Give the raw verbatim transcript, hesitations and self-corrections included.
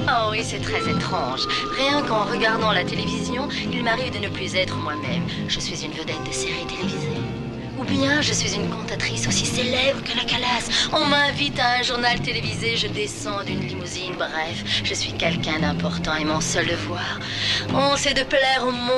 Oh oui, c'est très étrange. Rien qu'en regardant la télévision, il m'arrive de ne plus être moi-même. Je suis une vedette de série télévisée. Ou bien je suis une cantatrice aussi célèbre que la Calas. On m'invite à un journal télévisé, je descends d'une limousine. Bref, je suis quelqu'un d'important et mon seul devoir, oh, c'est de plaire au monde.